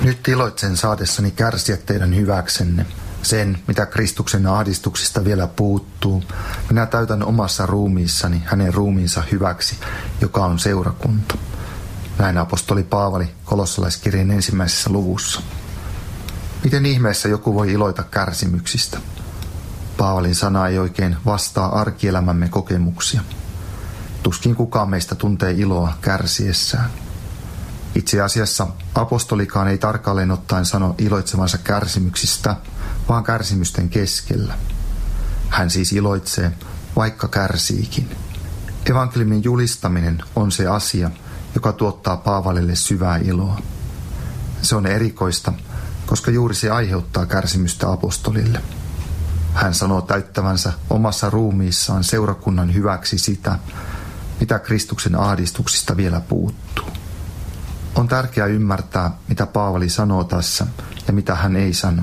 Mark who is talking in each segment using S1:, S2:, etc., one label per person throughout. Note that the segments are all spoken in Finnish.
S1: Nyt iloitsen saadessani kärsiä teidän hyväksenne. Sen, mitä Kristuksen ahdistuksista vielä puuttuu, minä täytän omassa ruumiissani hänen ruumiinsa hyväksi, joka on seurakunta. Näin apostoli Paavali kolossalaiskirjeen 1. luvussa. Miten ihmeessä joku voi iloita kärsimyksistä? Paavalin sana ei oikein vastaa arkielämämme kokemuksia. Tuskin kukaan meistä tuntee iloa kärsiessään. Itse asiassa apostolikaan ei tarkalleen ottaen sano iloitsevansa kärsimyksistä, vaan kärsimysten keskellä. Hän siis iloitsee, vaikka kärsiikin. Evankeliumin julistaminen on se asia, joka tuottaa Paavalille syvää iloa. Se on erikoista, koska juuri se aiheuttaa kärsimystä apostolille. Hän sanoo täyttävänsä omassa ruumiissaan seurakunnan hyväksi sitä, mitä Kristuksen ahdistuksista vielä puuttuu. On tärkeää ymmärtää, mitä Paavali sanoo tässä ja mitä hän ei sano.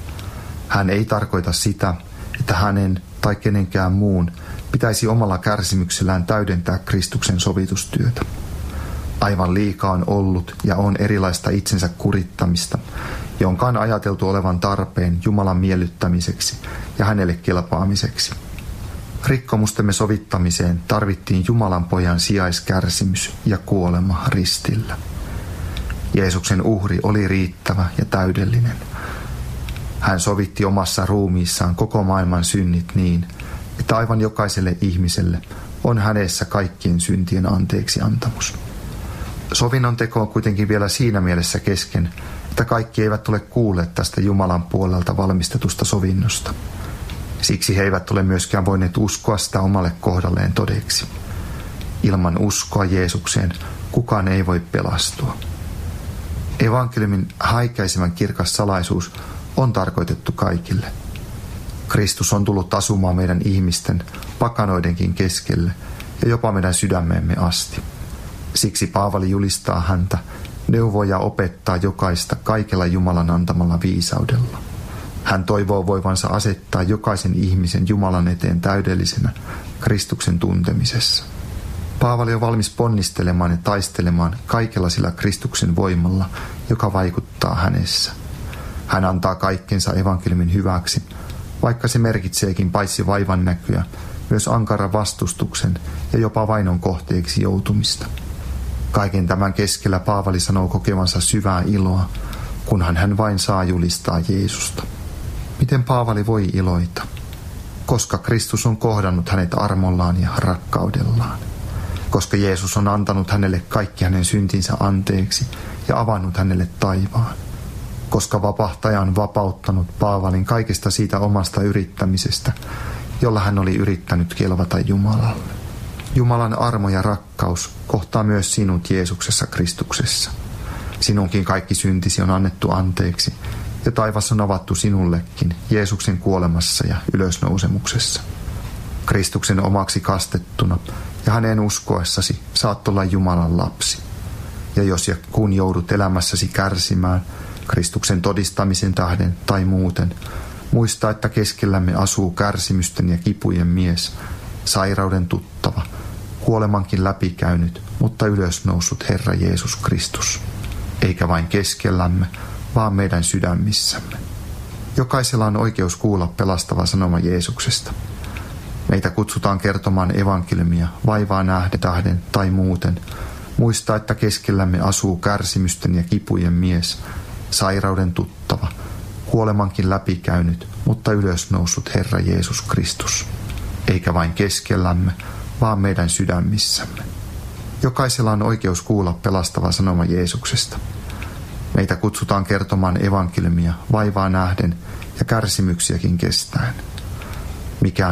S1: Hän ei tarkoita sitä, että hänen tai kenenkään muun pitäisi omalla kärsimyksellään täydentää Kristuksen sovitustyötä. Aivan liikaa on ollut ja on erilaista itsensä kurittamista, jonka on ajateltu olevan tarpeen Jumalan miellyttämiseksi ja hänelle kelpaamiseksi. Rikkomustemme sovittamiseen tarvittiin Jumalan pojan sijaiskärsimys ja kuolema ristillä. Jeesuksen uhri oli riittävä ja täydellinen. Hän sovitti omassa ruumiissaan koko maailman synnit niin, että aivan jokaiselle ihmiselle on hänessä kaikkien syntien anteeksiantamus. Sovinnon teko on kuitenkin vielä siinä mielessä kesken, että kaikki eivät ole kuulleet tästä Jumalan puolelta valmistetusta sovinnosta. Siksi he eivät ole myöskään voineet uskoa sitä omalle kohdalleen todeksi. Ilman uskoa Jeesukseen kukaan ei voi pelastua. Evankeliumin häikäisevän kirkas salaisuus on tarkoitettu kaikille. Kristus on tullut asumaan meidän ihmisten, pakanoidenkin keskelle ja jopa meidän sydämeemme asti. Siksi Paavali julistaa häntä, neuvoo ja opettaa jokaista kaikella Jumalan antamalla viisaudella. Hän toivoo voivansa asettaa jokaisen ihmisen Jumalan eteen täydellisenä Kristuksen tuntemisessa. Paavali on valmis ponnistelemaan ja taistelemaan kaikella sillä Kristuksen voimalla, joka vaikuttaa hänessä. Hän antaa kaikkensa evankeliumin hyväksi, vaikka se merkitseekin paitsi vaivan näkyä, myös ankaran vastustuksen ja jopa vainon kohteeksi joutumista. Kaiken tämän keskellä Paavali sanoo kokevansa syvää iloa, kunhan hän vain saa julistaa Jeesusta. Miten Paavali voi iloita? Koska Kristus on kohdannut hänet armollaan ja rakkaudellaan. Koska Jeesus on antanut hänelle kaikki hänen syntinsä anteeksi ja avannut hänelle taivaan. Koska vapahtaja on vapauttanut Paavalin kaikesta siitä omasta yrittämisestä, jolla hän oli yrittänyt kelvata Jumalalle. Jumalan armo ja rakkaus kohtaa myös sinut Jeesuksessa Kristuksessa. Sinunkin kaikki syntisi on annettu anteeksi, ja taivas on avattu sinullekin Jeesuksen kuolemassa ja ylösnousemuksessa. Kristuksen omaksi kastettuna ja hänen uskoessasi saat olla Jumalan lapsi. Ja jos ja kun joudut elämässäsi kärsimään Kristuksen todistamisen tähden tai muuten, muista, että keskellämme asuu kärsimysten ja kipujen mies, sairauden tuttava, kuolemankin läpikäynyt, mutta ylösnoussut Herra Jeesus Kristus. Eikä vain keskellämme, vaan meidän sydämissämme. Jokaisella on oikeus kuulla pelastava sanoma Jeesuksesta. Meitä kutsutaan kertomaan evankeliumia vaivaa nähden tähden tai muuten. Muista, että keskellämme asuu kärsimysten ja kipujen mies, sairauden tuttava, kuolemankin läpikäynyt, mutta ylösnoussut Herra Jeesus Kristus. Eikä vain keskellämme, vaan meidän sydämissämme. Jokaisella on oikeus kuulla pelastava sanoma Jeesuksesta. Meitä kutsutaan kertomaan evankeliumia vaivaa nähden ja kärsimyksiäkin kestäen. Mikään